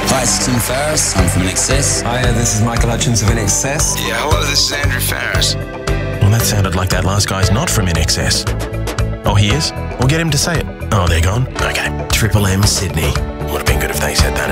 Hi, it's Tim Ferriss. I'm from INXS. Hi, this is Michael Hutchins of INXS. Yeah, hello, this is Andrew Ferris. Well, that sounded like that last guy's not from INXS. Oh, he is? We'll get him to say it. Oh, they're gone? Okay. Triple M Sydney. Would have been good if they said that